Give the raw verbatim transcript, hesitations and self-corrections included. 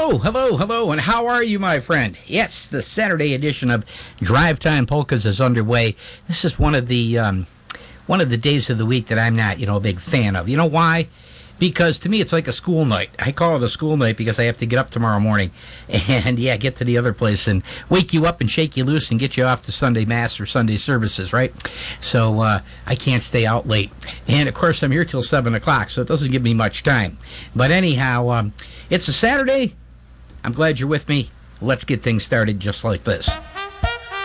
Hello, hello, hello, and how are you, my friend? Yes, the Saturday edition of Drive Time Polkas is underway. This is one of the um, one of the days of the week that I'm not, you know, a big fan of. You know why? Because to me, it's like a school night. I call it a school night because I have to get up tomorrow morning and, yeah, get to the other place and wake you up and shake you loose and get you off to Sunday Mass or Sunday services, right? So uh, I can't stay out late. And, of course, I'm here till seven o'clock, so it doesn't give me much time. But anyhow, um, it's a Saturday. I'm glad you're with me. Let's get things started just like this.